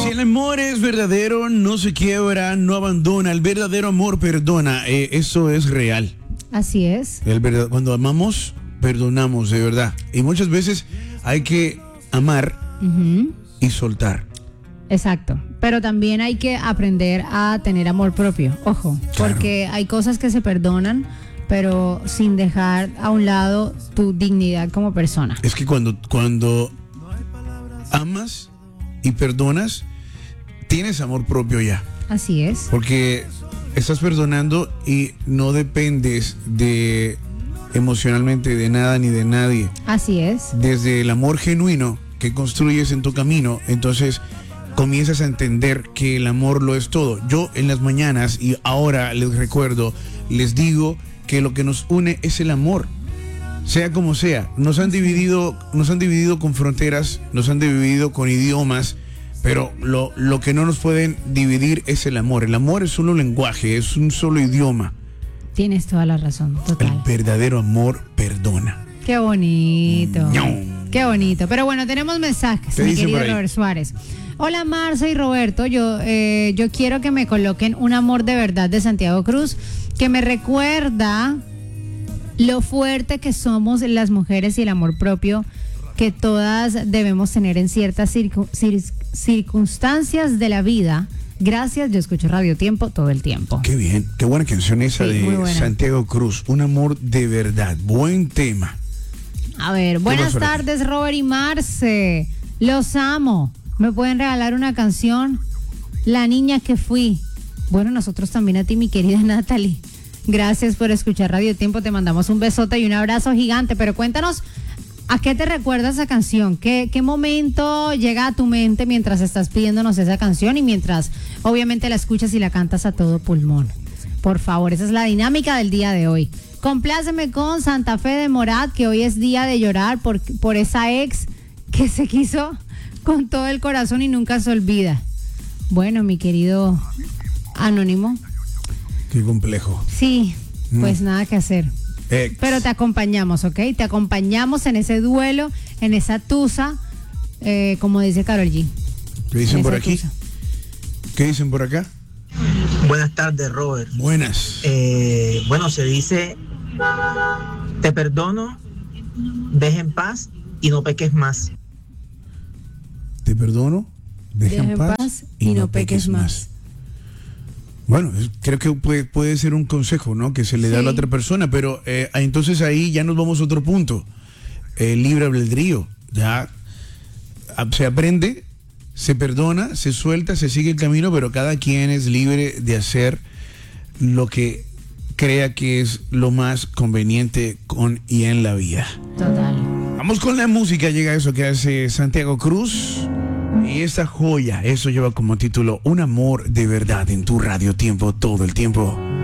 Si el amor es verdadero, no se quiebra, no abandona. El verdadero amor perdona. Eso es real. Así es. Cuando amamos, perdonamos, de verdad. Y muchas veces hay que amar y soltar. Exacto. Pero también hay que aprender a tener amor propio. Ojo, Claro. porque hay cosas que se perdonan, pero sin dejar a un lado tu dignidad como persona. Es que cuando amas y perdonas, tienes amor propio ya. Así es. Porque estás perdonando y no dependes de emocionalmente de nada ni de nadie. Así es. Desde el amor genuino que construyes en tu camino, entonces comienzas a entender que el amor lo es todo. Yo en las mañanas, y ahora les recuerdo, les digo que lo que nos une es el amor. Sea como sea, nos han dividido con fronteras, nos han dividido con idiomas, pero lo que no nos pueden dividir es el amor. El amor es solo lenguaje, es un solo idioma. Tienes toda la razón, El total. verdadero amor perdona. Qué bonito. No. Qué bonito. Pero bueno, tenemos mensajes, ¿Qué mi dice querido por ahí? Robert Suárez. Hola Marce y Roberto, yo quiero que me coloquen Un amor de verdad de Santiago Cruz, que me recuerda lo fuerte que somos las mujeres y el amor propio que todas debemos tener en ciertas circunstancias de la vida. Gracias, yo escucho Radio Tiempo todo el tiempo. Qué bien, qué buena canción esa Sí, muy de buena. Santiago Cruz. Un amor de verdad, buen tema. A ver, buenas más por aquí? tardes Robert y Marce, los amo. ¿Me pueden regalar una canción? La niña que fui. Bueno, nosotros también a ti, mi querida Natalie. Gracias por escuchar Radio Tiempo, te mandamos un besote y un abrazo gigante, pero cuéntanos, ¿a qué te recuerda esa canción? ¿Qué momento llega a tu mente mientras estás pidiéndonos esa canción y mientras obviamente la escuchas y la cantas a todo pulmón? Por favor, esa es la dinámica del día de hoy. Compláceme con Santa Fe de Morat, que hoy es día de llorar por esa ex que se quiso con todo el corazón y nunca se olvida. Bueno, mi querido Anónimo, Qué complejo. sí, pues nada que hacer. Pero te acompañamos, ¿ok? Te acompañamos en ese duelo, en esa tusa, como dice Karol G. ¿Qué dicen En por esa aquí? tusa. ¿Qué dicen por acá? Buenas tardes, Robert. Buenas. Bueno, se dice, te perdono, deja en paz y no peques más. Te perdono, deja en paz y no peques más. Bueno, creo que puede ser un consejo, ¿no? Que se le da a la Sí. otra persona, pero entonces ahí ya nos vamos a otro punto. Libre albedrío. Ya se aprende, se perdona, se suelta, se sigue el camino, pero cada quien es libre de hacer lo que crea que es lo más conveniente con y en la vida. Total. Vamos con la música, llega eso que hace Santiago Cruz. Y esa joya, eso lleva como título Un amor de verdad en tu Radio Tiempo todo el tiempo.